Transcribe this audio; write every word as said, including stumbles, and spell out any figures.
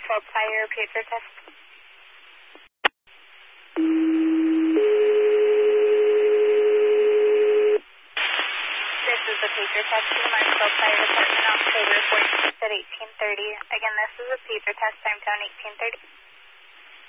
twelve Tire pager test. This is the pager test to the Marshall Fire Department, October fourteenth at eighteen thirty. Again, this is a pager test, time down eighteen thirty.